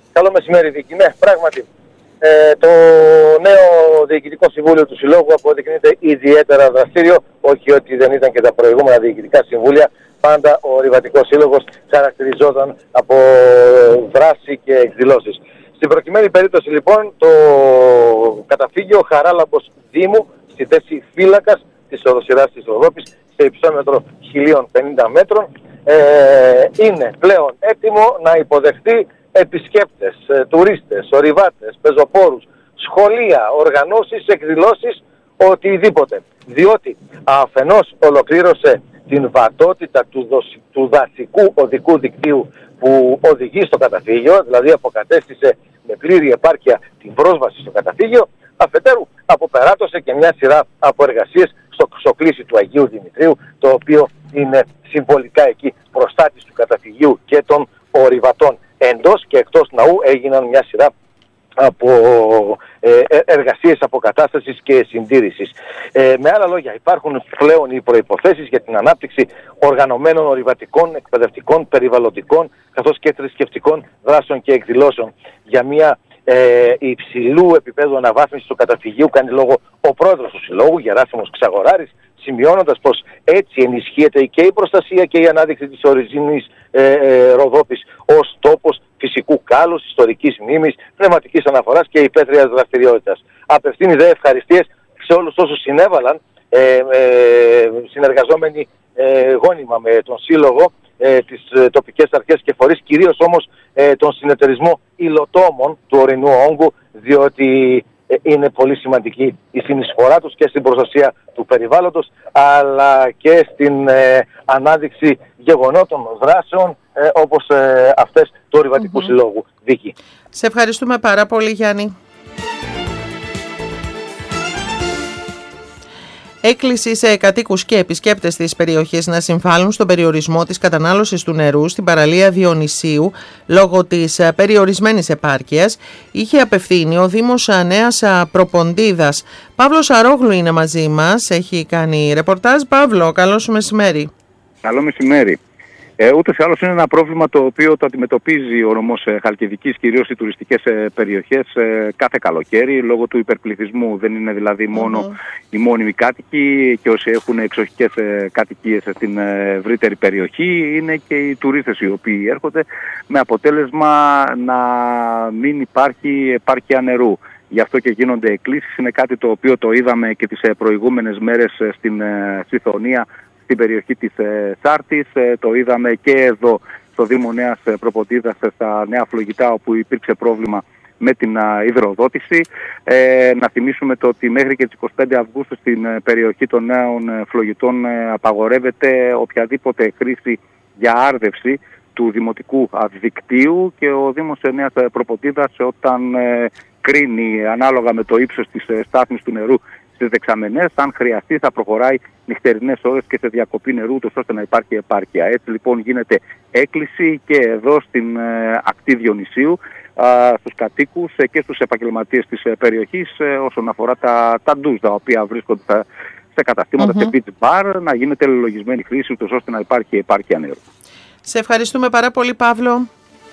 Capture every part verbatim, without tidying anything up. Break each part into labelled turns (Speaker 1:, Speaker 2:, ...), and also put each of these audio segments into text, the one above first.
Speaker 1: Καλό μεσημέρι, Βίκη. Ναι, πράγματι. Ε, το νέο Διοικητικό Συμβούλιο του Συλλόγου αποδεικνύεται ιδιαίτερα δραστήριο, όχι ότι δεν ήταν και τα προηγούμενα Διοικητικά Συμβούλια. Πάντα ο Ορειβατικός Σύλλογος χαρακτηριζόταν από δράση και εκδηλώσεις. Στην προκειμένη περίπτωση λοιπόν το καταφύγιο Χαράλαμπος Δήμου στη θέση φύλακας της οδοσειράς της Ροδόπης σε υψόμετρο χίλια πενήντα μέτρων ε, είναι πλέον έτοιμο να υποδεχτεί επισκέπτες, ε, τουρίστες, ορειβάτες, πεζοπόρους, σχολεία, οργανώσεις, εκδηλώσεις, οτιδήποτε. Διότι αφενός ολοκλήρωσε την βατότητα του, δοσ, του δασικού οδικού δικτύου που οδηγεί στο καταφύγιο, δηλαδή αποκατέστησε με πλήρη επάρκεια την πρόσβαση στο καταφύγιο, αφετέρου αποπεράτωσε και μια σειρά από εργασίες στο ξοκλήσι του Αγίου Δημητρίου, το οποίο είναι συμβολικά εκεί προστάτης του καταφυγίου και των ορειβατών. Εντός και εκτός ναού έγιναν μια σειρά από ε, εργασίες αποκατάστασης και συντήρησης. Ε, με άλλα λόγια, υπάρχουν πλέον οι προϋποθέσεις για την ανάπτυξη οργανωμένων ορειβατικών, εκπαιδευτικών, περιβαλλοντικών καθώς και θρησκευτικών δράσεων και εκδηλώσεων. Για μια ε, υψηλού επίπεδου αναβάθμιση του καταφυγίου κάνει λόγο ο πρόεδρος του Συλλόγου, Γεράσιμος Ξαγοράρης, σημειώνοντας πως έτσι ενισχύεται και η προστασία και η ανάδειξη της οριζίνης ε, ε, Ροδόπης ως τόπος φυσικού κάλους, ιστορικής μνήμης, πνευματικής αναφοράς και υπαίθριας δραστηριότητας. Απευθύνει δε ευχαριστίες σε όλους όσους συνέβαλαν ε, ε, συνεργαζόμενοι ε, γόνιμα με τον Σύλλογο, ε, τις ε, τοπικές αρχές και φορείς, κυρίως όμως ε, τον συνεταιρισμό υλοτόμων του ορεινού όγκου, διότι ε, είναι πολύ σημαντική η συνεισφορά τους και στην προστασία του περιβάλλοντος, αλλά και στην ε, ανάδειξη γεγονότων δράσεων ε, όπως ε, αυτές του Ορειβατικού mm-hmm. Συλλόγου. Βίκη.
Speaker 2: Σε ευχαριστούμε πάρα πολύ, Γιάννη. Έκκληση σε κατοίκους και επισκέπτες της περιοχής να συμβάλλουν στον περιορισμό της κατανάλωσης του νερού στην παραλία Διονυσίου λόγω της περιορισμένης επάρκειας είχε απευθύνει ο Δήμος Νέας Προποντίδας. Παύλος Αρόγλου είναι μαζί μας, έχει κάνει ρεπορτάζ. Παύλο, καλό σου μεσημέρι.
Speaker 3: Καλό μεσημέρι. Ε, ούτως ή άλλως είναι ένα πρόβλημα το οποίο το αντιμετωπίζει ο νομός ε, Χαλκιδικής, κυρίως οι τουριστικές ε, περιοχές, ε, κάθε καλοκαίρι λόγω του υπερπληθυσμού. Δεν είναι δηλαδή μόνο mm-hmm. οι μόνιμοι κάτοικοι και όσοι έχουν εξοχικές ε, κατοικίες στην ε, ευρύτερη περιοχή, είναι και οι τουρίστες οι οποίοι έρχονται, με αποτέλεσμα να μην υπάρχει επάρκεια νερού. Γι' αυτό και γίνονται εκκλήσεις. Είναι κάτι το οποίο το είδαμε και τις ε, προηγούμενες μέρες ε, στην ε, Συθωνία, στην περιοχή της ε, Σάρτης, ε, το είδαμε και εδώ στο Δήμο Νέας Προποντίδας, στα Νέα Φλογητά, όπου υπήρξε πρόβλημα με την α, υδροδότηση. Ε, να θυμίσουμε το ότι μέχρι και τις εικοστή πέμπτη Αυγούστου στην ε, περιοχή των Νέων ε, Φλογητών ε, απαγορεύεται οποιαδήποτε χρήση για άρδευση του δημοτικού δικτύου, και ο Δήμος Νέας Προποντίδας, όταν ε, κρίνει ανάλογα με το ύψος της ε, στάθμης του νερού στις δεξαμενές, αν χρειαστεί θα προχωράει νυχτερινές ώρες και σε διακοπή νερού, ώστε να υπάρχει επάρκεια. Έτσι λοιπόν γίνεται έκκληση και εδώ στην ε, ακτή Διονυσίου ε, στους κατοίκους ε, και στους επαγγελματίες της ε, περιοχής ε, όσον αφορά τα, τα ντους, τα οποία βρίσκονται σε, σε καταστήματα, mm-hmm. σε beach bar, να γίνεται λογισμένη χρήση, ώστε να υπάρχει επάρκεια νερού.
Speaker 2: Σε ευχαριστούμε πάρα πολύ, Παύλο.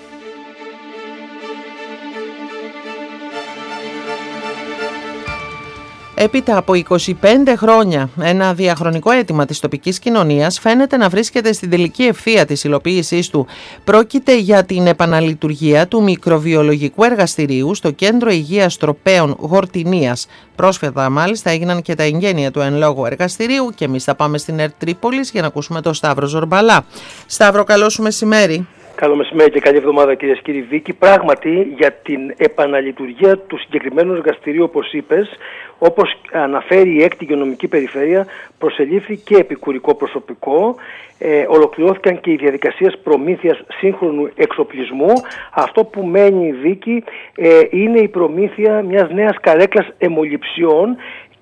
Speaker 2: Έπειτα από είκοσι πέντε χρόνια, ένα διαχρονικό αίτημα της τοπικής κοινωνίας φαίνεται να βρίσκεται στην τελική ευθεία της υλοποίησής του. Πρόκειται για την επαναλειτουργία του μικροβιολογικού εργαστηρίου στο Κέντρο Υγείας Τροπέων Γορτινίας. Πρόσφατα μάλιστα έγιναν και τα εγγένεια του εν λόγω εργαστηρίου και εμείς θα πάμε στην ΕΡΤ Τρίπολης για να ακούσουμε τον Σταύρο Ζορμπαλά. Σταύρο, καλό σου μεσημέρι.
Speaker 4: Καλό μεσημέρι και καλή εβδομάδα, κυρίες και κύριοι. Βίκη, πράγματι για την επαναλειτουργία του συγκεκριμένου εργαστηρίου, όπως είπες, όπως αναφέρει η έκτη υγειονομική περιφέρεια, προσελήφθη και επικουρικό προσωπικό, ε, ολοκληρώθηκαν και οι διαδικασίες προμήθειας σύγχρονου εξοπλισμού. Αυτό που μένει, Βίκη, ε, είναι η προμήθεια μιας νέας καρέκλας αιμοληψιών,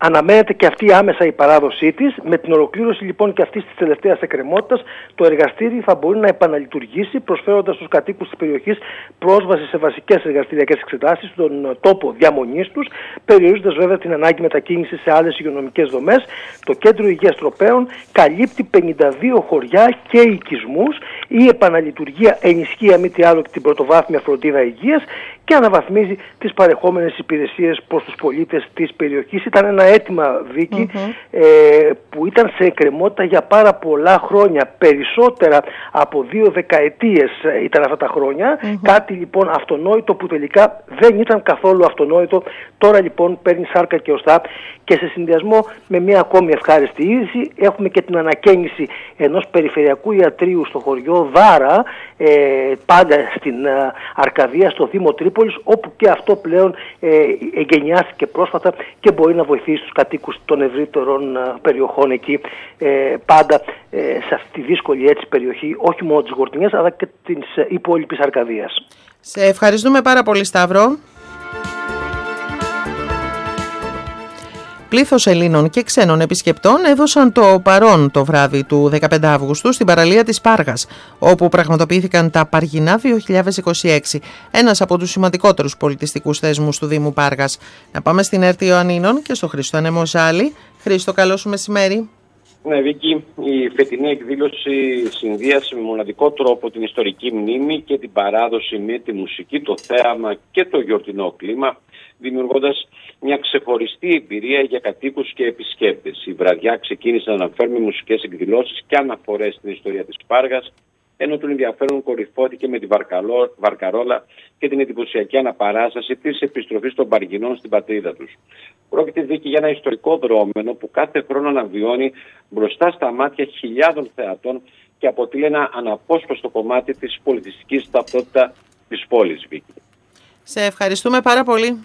Speaker 4: αναμένεται και αυτή άμεσα η παράδοσή της. Με την ολοκλήρωση λοιπόν και αυτής της τελευταίας εκκρεμότητας, το εργαστήρι θα μπορεί να επαναλειτουργήσει, προσφέροντας στους κατοίκους της περιοχής πρόσβαση σε βασικές εργαστηριακές εξετάσεις στον τόπο διαμονής τους, περιορίζοντας βέβαια την ανάγκη μετακίνησης σε άλλες υγειονομικές δομές. Το Κέντρο Υγείας Τροπέων καλύπτει πενήντα δύο χωριά και οικισμούς. Η επαναλειτουργία ενισχύει αν μη τι άλλο την πρωτοβάθμια φροντίδα υγείας και αναβαθμίζει τις παρεχόμενες υπηρεσίες προς τους πολίτες της περιοχής. Ήταν ένα αίτημα, Βίκη, mm-hmm. ε, που ήταν σε εκκρεμότητα για πάρα πολλά χρόνια, περισσότερα από δύο δεκαετίες ήταν αυτά τα χρόνια, mm-hmm. κάτι λοιπόν αυτονόητο που τελικά δεν ήταν καθόλου αυτονόητο. Τώρα λοιπόν παίρνει σάρκα και οστά, και σε συνδυασμό με μια ακόμη ευχάριστη είδηση έχουμε και την ανακαίνιση ενός περιφερειακού ιατρείου στο χωριό Δάρα, ε, πάντα στην ε, Αρκαδία, στο Δήμο Τρίπολης, όπου και αυτό πλέον ε, εγκαινιάστηκε πρόσφατα και μπορεί να βοηθήσει τους κατοίκους των ευρύτερων ε, περιοχών εκεί, ε, πάντα ε, σε αυτή τη δύσκολη έτσι περιοχή, όχι μόνο της Γορτινιάς αλλά και της ε, υπόλοιπης Αρκαδίας.
Speaker 2: Σε ευχαριστούμε πάρα πολύ, Σταύρο. Πλήθος Ελλήνων και ξένων επισκεπτών έδωσαν το παρόν το βράδυ του δεκαπέντε Αυγούστου στην παραλία της Πάργας, όπου πραγματοποιήθηκαν τα Παργινά δύο χιλιάδες είκοσι έξι, ένας από τους σημαντικότερους πολιτιστικούς θεσμούς του Δήμου Πάργας. Να πάμε στην ΕΡΤ Ιωαννίνων και στο Χρήστο Ανεμοζάλη. Χρήστο, καλό σου μεσημέρι.
Speaker 5: Ναι, Βίκη, η φετινή εκδήλωση συνδύασε με μοναδικό τρόπο την ιστορική μνήμη και την παράδοση με τη μουσική, το θέαμα και το γιορτινό κλίμα, δημιουργώντας μια ξεχωριστή εμπειρία για κατοίκους και επισκέπτες. Η βραδιά ξεκίνησε να αναφέρουμε μουσικές εκδηλώσεις και αναφορές στην ιστορία της Πάργας, ενώ τον ενδιαφέρον κορυφώθηκε με τη βαρκαλό, βαρκαρόλα και την εντυπωσιακή αναπαράσταση της επιστροφής των Παργινών στην πατρίδα τους. Πρόκειται, Βίκη, για ένα ιστορικό δρόμενο που κάθε χρόνο αναβιώνει μπροστά στα μάτια χιλιάδων θεατών και αποτελεί ένα αναπόσπαστο κομμάτι της πολιτιστικής ταυτότητας της πόλης, Βίκη.
Speaker 2: Σε ευχαριστούμε πάρα πολύ.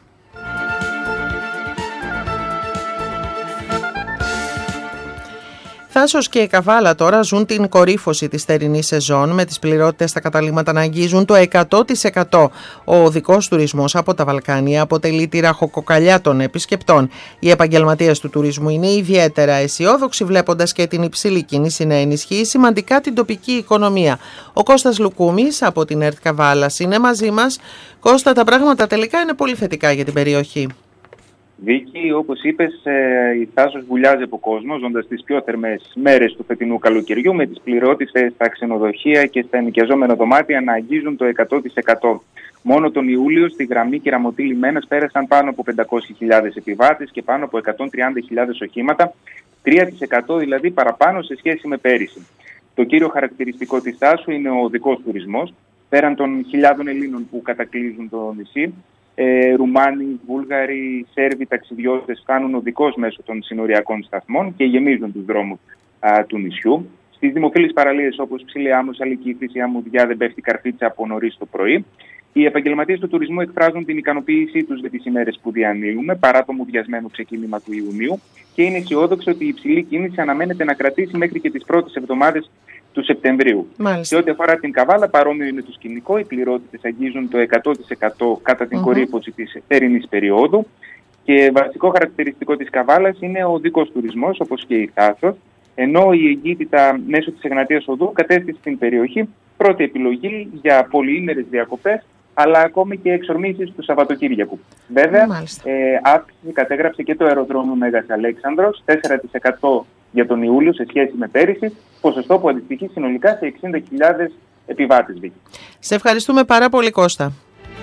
Speaker 2: Θάσος και Καβάλα τώρα ζουν την κορύφωση της θερινής σεζόν, με τις πληρότητες στα καταλύματα να αγγίζουν το εκατό τοις εκατό. Ο οδικός τουρισμός από τα Βαλκάνια αποτελεί τη ραχοκοκαλιά των επισκεπτών. Οι επαγγελματίες του τουρισμού είναι ιδιαίτερα αισιόδοξοι, βλέποντας και την υψηλή κίνηση να ενισχύει σημαντικά την τοπική οικονομία. Ο Κώστας Λουκούμης από την ΕΡΤ Καβάλας είναι μαζί μας. Κώστα, τα πράγματα τελικά είναι πολύ θετικά για την περιοχή.
Speaker 6: Βίκη, όπως είπες, η Θάσος βουλιάζει από κόσμο, ζώντας τις πιο θερμές μέρες του φετινού καλοκαιριού, με τις πληρότητες στα ξενοδοχεία και στα ενοικιαζόμενα δωμάτια να αγγίζουν το εκατό τοις εκατό. Μόνο τον Ιούλιο στη γραμμή Κεραμωτή Λιμένας πέρασαν πάνω από πεντακόσιες χιλιάδες επιβάτες και πάνω από εκατόν τριάντα χιλιάδες οχήματα, τρία τοις εκατό δηλαδή παραπάνω σε σχέση με πέρυσι. Το κύριο χαρακτηριστικό της Θάσου είναι ο οδικός τουρισμός. Πέραν των χιλιάδων Ελλήνων που κατακλείζουν το νησί, Ε, Ρουμάνοι, Βούλγαροι, Σέρβοι ταξιδιώτες φτάνουν οδικώς μέσω των συνοριακών σταθμών και γεμίζουν τους δρόμους α, του νησιού. Στις δημοφιλείς παραλίες όπως Ψηλή Άμμος, Αλική, Φύση, Αμμουδιά δεν πέφτει καρφίτσα από νωρίς το πρωί. Οι επαγγελματίες του τουρισμού εκφράζουν την ικανοποίησή τους για τις ημέρες που διανύουμε, παρά το μουδιασμένο ξεκίνημα του Ιουνίου, και είναι αισιόδοξο ότι η υψηλή κίνηση αναμένεται να κρατήσει μέχρι και τις πρώτες εβδομάδες του Σεπτεμβρίου. Μάλιστα. Σε ό,τι αφορά την Καβάλα, παρόμοιο είναι το σκηνικό. Οι πληρότητες αγγίζουν το εκατό τοις εκατό κατά την mm-hmm. κορύφωση της θερινής περίοδου. Και βασικό χαρακτηριστικό της Καβάλας είναι ο οδικός τουρισμός, όπως και η Θάσος, ενώ η εγκύτητα μέσω της Εγνατίας Οδού κατέστησε στην περιοχή πρώτη επιλογή για πολυήμερες διακοπές, αλλά ακόμη και εξορμήσεις του Σαββατοκύριακου. Βέβαια, ε, αύξηση κατέγραψε και το αεροδρόμιο Μέγας Αλέξανδρος, τέσσερα τοις εκατό για τον Ιούλιο σε σχέση με πέρυσι, ποσοστό που αντιστοιχεί συνολικά σε εξήντα χιλιάδες επιβάτες.
Speaker 2: Σε ευχαριστούμε πάρα πολύ, Κώστα.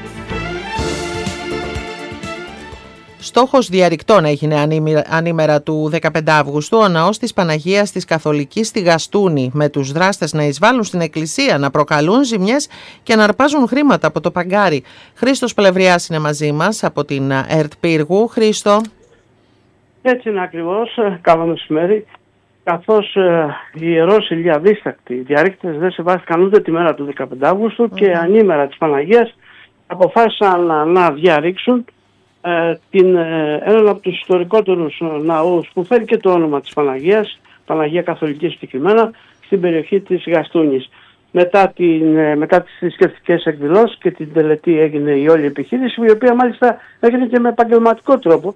Speaker 2: Στόχος διαρρηκτών έγινε ανήμερα του δεκαπέντε Αυγούστου ο ναός της Παναγίας της Καθολικής στη Γαστούνη, με τους δράστες να εισβάλλουν στην εκκλησία, να προκαλούν ζημιές και να αρπάζουν χρήματα από το παγκάρι. Χρήστος Πλευριάς είναι μαζί μας από την ΕΡΤ Πύργου. Χρήστο.
Speaker 7: Έτσι είναι ακριβώς. Καλό μεσημέρι. Καθώς ε, οι ιερός ηλιαδίστακτοι διαρρήκτες δεν σεβάστηκαν ούτε τη μέρα του δεκαπέντε Αυγούστου mm. και ανήμερα της Παναγίας αποφάσισαν να, να διαρρήξουν ε, την, ε, έναν από τους ιστορικότερους ναούς που φέρει και το όνομα της Παναγίας, Παναγία Καθολική συγκεκριμένα, στην περιοχή της Γαστούνης. Μετά, την, ε, μετά τις θρησκευτικές εκδηλώσεις και την τελετή έγινε η όλη επιχείρηση, η οποία μάλιστα έγινε και με επαγγελματικό τρόπο,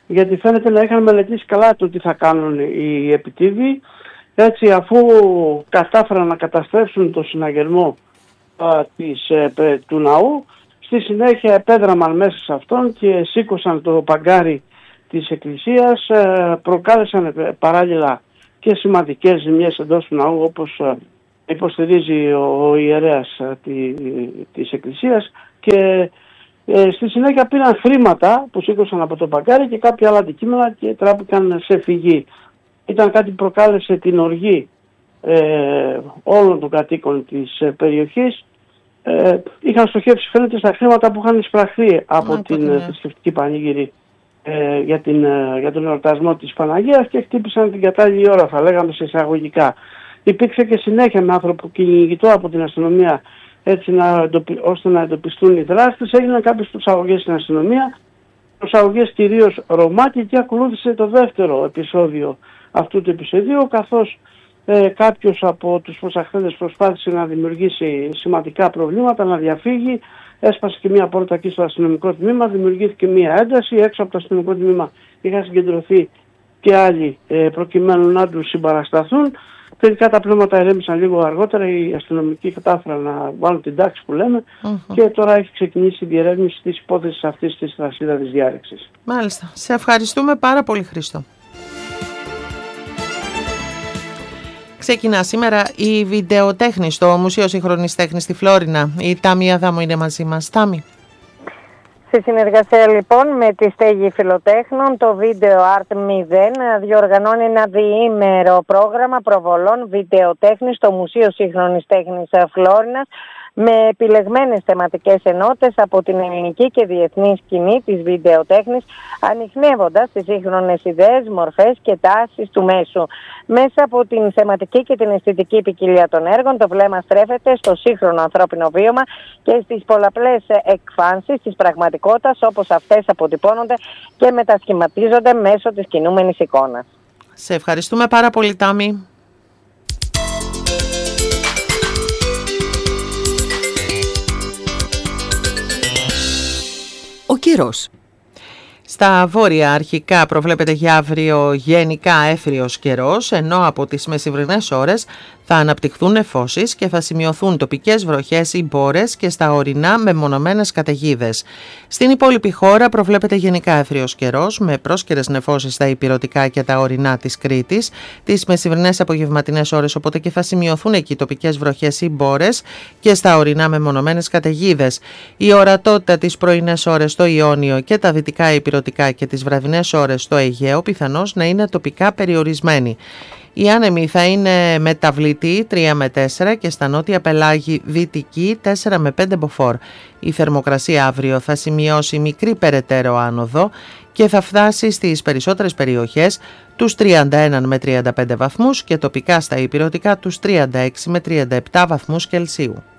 Speaker 7: γιατί φαίνεται να είχαν μελετήσει καλά το τι θα κάνουν οι επιτίβοι. Έτσι, αφού κατάφεραν να καταστρέψουν το συναγερμό α, της, ε, του ναού, στη συνέχεια επέδραμαν μέσα σε αυτόν και σήκωσαν το παγκάρι της εκκλησίας, ε, προκάλεσαν παράλληλα και σημαντικές ζημιές εντός του ναού, όπως ε, υποστηρίζει ο, ο ιερέας ε, τη, της εκκλησίας, και ε, στη συνέχεια πήραν χρήματα που σήκωσαν από το παγκάρι και κάποια άλλα αντικείμενα και τράπηκαν σε φυγή. Ήταν κάτι που προκάλεσε την οργή ε, όλων των κατοίκων της ε, περιοχής. Ε, είχαν στοχεύσει φαίνεται στα χρήματα που είχαν εισπραχθεί από Α, την ναι. θρησκευτική πανήγυρη ε, για, την, ε, για τον εορτασμό της Παναγίας και χτύπησαν την κατάλληλη ώρα, θα λέγαμε, σε εισαγωγικά. Υπήρξε και συνέχεια με άνθρωπο κυνηγητό από την αστυνομία, έτσι να, ώστε να εντοπιστούν οι δράστες. Έγιναν κάποιες προσαγωγές στην αστυνομία, προσαγωγές κυρίως Ρωμάκη, και ακολούθησε το δεύτερο επεισόδιο αυτού του επεισοδίου, καθώς ε, κάποιος από τους προσαχθέντες προσπάθησε να δημιουργήσει σημαντικά προβλήματα, να διαφύγει, έσπασε και μία πόρτα εκεί στο αστυνομικό τμήμα, δημιουργήθηκε μία ένταση, έξω από το αστυνομικό τμήμα είχαν συγκεντρωθεί και άλλοι ε, προκειμένου να τους συμπαρασταθούν. Τελικά τα πνεύματα ερέμησαν λίγο αργότερα, οι αστυνομικοί κατάφεραν να βάλουν την τάξη που λέμε uh-huh. και τώρα έχει ξεκινήσει η διερεύνηση της υπόθεσης αυτής της τρασίδα της διάρρηξης.
Speaker 2: Μάλιστα. Σε ευχαριστούμε πάρα πολύ, Χρήστο. Ξεκινά σήμερα η βιντεοτέχνη στο Μουσείο Σύγχρονης Τέχνης στη Φλόρινα. Η Τάμη Αδάμου είναι μαζί μας. Τάμη.
Speaker 8: Σε συνεργασία λοιπόν με τη Στέγη Φιλοτέχνων, το Video Art μηδέν διοργανώνει ένα διήμερο πρόγραμμα προβολών βιντεοτέχνης στο Μουσείο Σύγχρονης Τέχνης Φλόρινας, με επιλεγμένες θεματικές ενότητες από την ελληνική και διεθνή σκηνή της βιντεοτέχνης, ανιχνεύοντας τις σύγχρονες ιδέες, μορφές και τάσεις του μέσου. Μέσα από την θεματική και την αισθητική ποικιλία των έργων, το βλέμμα στρέφεται στο σύγχρονο ανθρώπινο βίωμα και στις πολλαπλές εκφάνσεις της πραγματικότητας, όπως αυτές αποτυπώνονται και μετασχηματίζονται μέσω της κινούμενης εικόνας.
Speaker 2: Σε ευχαριστούμε πάρα πολύ, Τάμη.
Speaker 9: Ο καιρός.
Speaker 2: Στα βόρεια αρχικά προβλέπεται για αύριο γενικά έθριος καιρός, ενώ από τις μεσημβρινές ώρες θα αναπτυχθούν νεφώσεις και θα σημειωθούν τοπικές βροχές ή μπόρες και στα ορεινά μεμονωμένες καταιγίδες. Στην υπόλοιπη χώρα προβλέπεται γενικά έθριος καιρός, με πρόσκαιρες νεφώσεις στα ηπειρωτικά και τα ορεινά της Κρήτης, τις μεσημβρινές απογευματινές ώρες, οπότε και θα σημειωθούν εκεί τοπικές βροχές ή μπόρες και στα ορεινά μεμονωμένες καταιγίδες. Η ορατότητα τις πρωινές ώρες στο Ιόνιο και τα δυτικά ηπειρωτικά και τις βραδινές ώρες στο Αιγαίο πιθανώς να είναι τοπικά περιορισμένη. Η άνεμη θα είναι μεταβλητή τρία με τέσσερα και στα νότια πελάγη δυτική τέσσερα με πέντε μποφόρ. Η θερμοκρασία αύριο θα σημειώσει μικρή περαιτέρω άνοδο και θα φτάσει στις περισσότερες περιοχές τους τριάντα ένα με τριάντα πέντε βαθμούς και τοπικά στα ηπειρωτικά τους τριάντα έξι με τριάντα επτά βαθμούς Κελσίου.